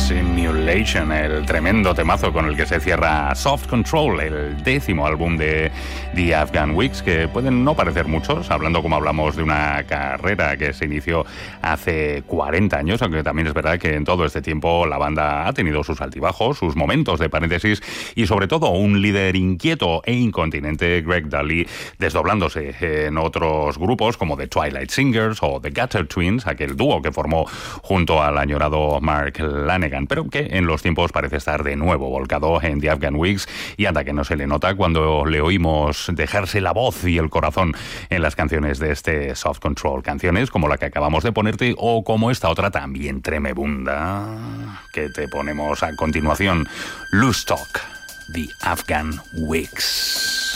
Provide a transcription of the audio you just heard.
Simulation, el tremendo temazo con el que se cierra Soft Control, el 10º álbum de The Afghan Wigs, que pueden no parecer muchos, hablando como hablamos de una carrera que se inició hace 40 años, aunque también es verdad que en todo este tiempo la banda ha tenido sus altibajos, sus momentos de paréntesis y sobre todo un líder inquieto e incontinente, Greg Dulli, desdoblándose en otros grupos como The Twilight Singers o The Gutter Twins, aquel dúo que formó junto al añorado Mark Lanegan, pero que en los tiempos parece estar de nuevo volcado en The Afghan Wigs, y anda que no se le nota cuando le oímos dejarse la voz y el corazón en las canciones de este Soft Control, canciones como la que acabamos de ponerte o como esta otra también tremebunda que te ponemos a continuación, Loose Talk, The Afghan Wigs.